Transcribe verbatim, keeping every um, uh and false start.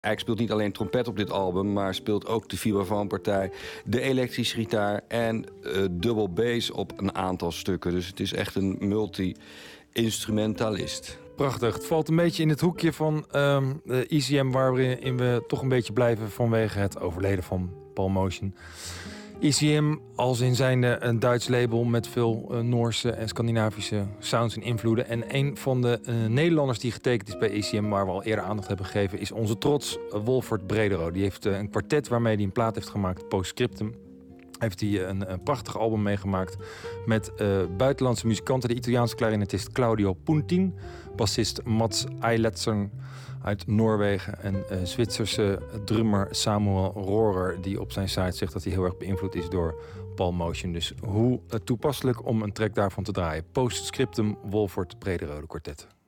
Eigenlijk speelt niet alleen trompet op dit album, maar speelt ook de vibrafoonpartij, de elektrische gitaar en uh, dubbel bass op een aantal stukken. Dus het is echt een multi-instrumentalist. Prachtig. Het valt een beetje in het hoekje van um, de E C M waarin we toch een beetje blijven vanwege het overleden van Paul Motian. E C M als in zijnde een Duits label met veel uh, Noorse en Scandinavische sounds en invloeden. En een van de uh, Nederlanders die getekend is bij E C M, waar we al eerder aandacht hebben gegeven, is onze trots uh, Wolfert Bredero. Die heeft uh, een kwartet waarmee hij een plaat heeft gemaakt, Postscriptum. Heeft hij uh, een, een prachtig album meegemaakt met uh, buitenlandse muzikanten. De Italiaanse klarinetist Claudio Puntin, bassist Mats Eilertsen uit Noorwegen en uh, Zwitserse drummer Samuel Rohrer, die op zijn site zegt dat hij heel erg beïnvloed is door Paul Motian. Dus hoe uh, toepasselijk om een track daarvan te draaien. Postscriptum, Wolfert Bredero, de kwartet.